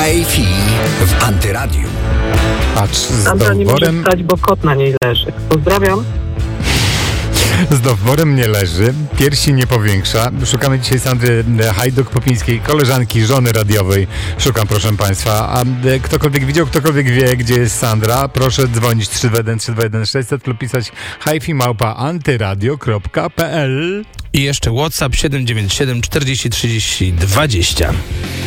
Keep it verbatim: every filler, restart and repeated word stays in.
Hi-Fi w Antyradiu. Patrz, z Sandra nie może doworem, wstać, bo kot na niej leży. Pozdrawiam. z doworem nie leży, piersi nie powiększa. Szukamy dzisiaj Sandry Hajduk-Popińskiej, koleżanki, żony radiowej. Szukam, proszę Państwa. A e, ktokolwiek widział, ktokolwiek wie, gdzie jest Sandra, proszę dzwonić trzy dwa jeden trzy dwa jeden sześćset lub pisać hi-fi małpa antyradio kropka p l. I jeszcze WhatsApp siedem dziewięć siedem czterdzieści trzydzieści dwadzieścia.